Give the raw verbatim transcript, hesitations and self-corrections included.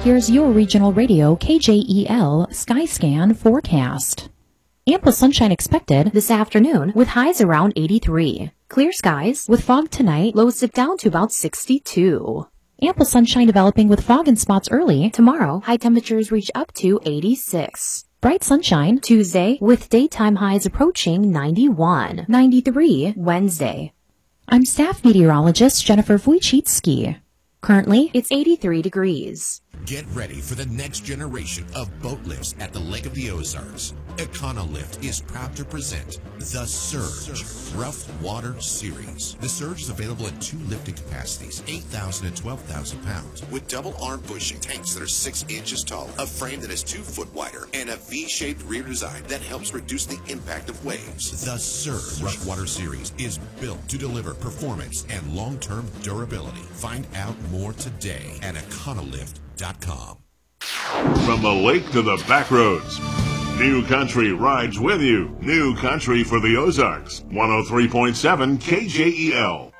here's your regional radio K J E L Skyscan forecast. Ample sunshine expected this afternoon with highs around eighty-three. Clear skies with fog tonight, lows dip down to about sixty-two. Ample sunshine developing with fog in spots early. Tomorrow, high temperatures reach up to eighty-six. Bright sunshine Tuesday with daytime highs approaching ninety-one. ninety-three Wednesday. I'm staff meteorologist Jennifer Wojcicki. Currently, it's eighty-three degrees. Get ready for the next generation of boat lifts at the Lake of the Ozarks. Econolift is proud to present the Surge Rough Water Series. The Surge is available in two lifting capacities, eight thousand and twelve thousand pounds, with double arm bushing tanks that are six inches tall, a frame that is two foot wider, and a V-shaped rear design that helps reduce the impact of waves. The Surge Rough Water Series is built to deliver performance and long-term durability. Find out more today at econolift dot com. From the lake to the back roads, New Country rides with you. New Country for the Ozarks. one oh three point seven K J E L.